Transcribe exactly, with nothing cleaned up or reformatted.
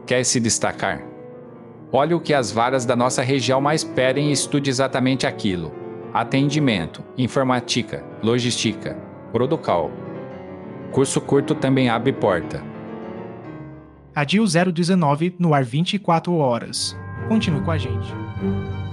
Quer se destacar? Olhe o que as varas da nossa região mais pedem e estude exatamente aquilo. Atendimento, informática, logística, Producal. Curso curto também abre porta. A D I U zero dezenove no ar vinte e quatro horas. Continue com a gente.